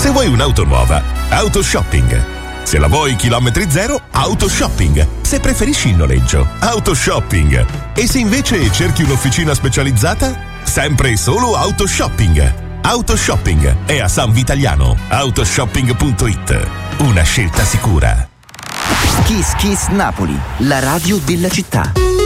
Se vuoi un'auto nuova, Autoshopping. Se la vuoi chilometri zero, Autoshopping. Se preferisci il noleggio, Autoshopping. E se invece cerchi un'officina specializzata, sempre e solo Autoshopping. Autoshopping è a San Vitaliano. Autoshopping.it. Una scelta sicura. Kiss Kiss Napoli, la radio della città.